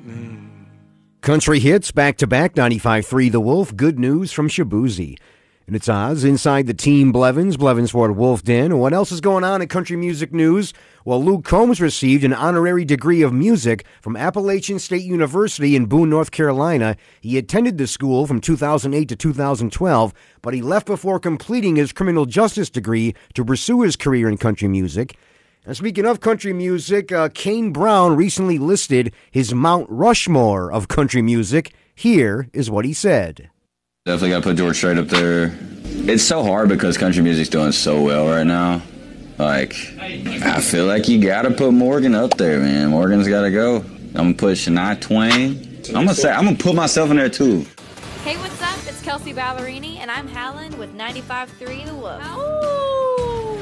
Country hits back-to-back 95.3 The Wolf. Good news from Shaboozey. And it's Oz inside the Team Blevins, Blevins Ford Wolf Den. What else is going on in country music news? Well, Luke Combs received an honorary degree of music from Appalachian State University in Boone, North Carolina. He attended the school from 2008 to 2012, but he left before completing his criminal justice degree to pursue his career in country music. And speaking of country music, Kane Brown recently listed his Mount Rushmore of country music. Here is what he said. Definitely got to put George Strait up there. It's so hard because country music's doing so well right now. Like, I feel like you got to put Morgan up there, man. Morgan's got to go. I'm going to put Shania Twain. I'm going to put myself in there, too. Hey, what's up? It's Kelsey Ballerini, and I'm Helen with 95.3 The Wolf. Ooh.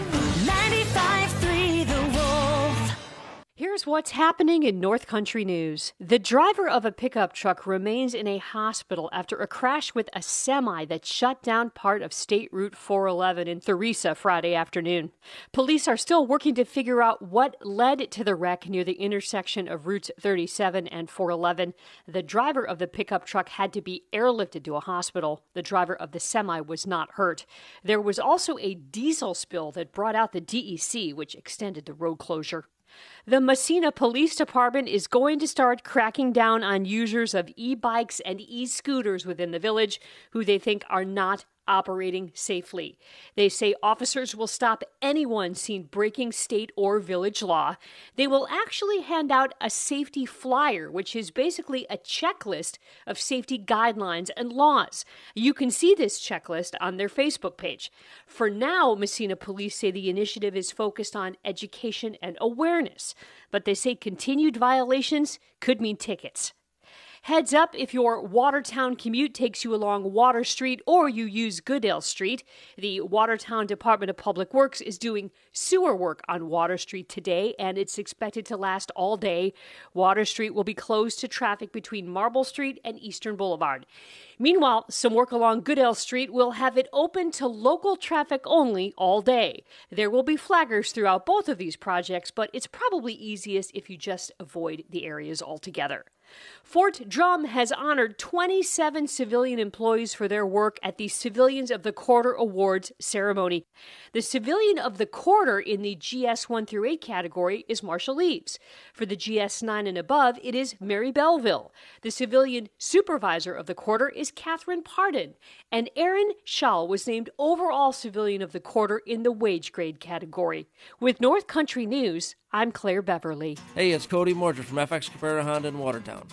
95.3 The Wolf. Here's what's happening in North Country news. The driver of a pickup truck remains in a hospital after a crash with a semi that shut down part of State Route 411 in Theresa Friday afternoon. Police are still working to figure out what led to the wreck near the intersection of Routes 37 and 411. The driver of the pickup truck had to be airlifted to a hospital. The driver of the semi was not hurt. There was also a diesel spill that brought out the DEC, which extended the road closure. The Massena Police Department is going to start cracking down on users of e-bikes and e-scooters within the village who they think are not operating safely. They say officers will stop anyone seen breaking state or village law. They will actually hand out a safety flyer, which is basically a checklist of safety guidelines and laws. You can see this checklist on their Facebook page. For now, Massena Police say the initiative is focused on education and awareness, but they say continued violations could mean tickets. Heads up if your Watertown commute takes you along Water Street or you use Goodale Street. The Watertown Department of Public Works is doing sewer work on Water Street today, and it's expected to last all day. Water Street will be closed to traffic between Marble Street and Eastern Boulevard. Meanwhile, some work along Goodale Street will have it open to local traffic only all day. There will be flaggers throughout both of these projects, but it's probably easiest if you just avoid the areas altogether. Fort Drum has honored 27 civilian employees for their work at the Civilians of the Quarter Awards ceremony. The Civilian of the Quarter in the GS 1 through 8 category is Marshall Eves. For the GS 9 and above, it is Mary Belleville. The Civilian Supervisor of the Quarter is Catherine Pardon. And Aaron Schall was named Overall Civilian of the Quarter in the wage grade category. With North Country News, I'm Claire Beverly. Hey, it's Cody Morger from FX Cabrera Honda in Watertown.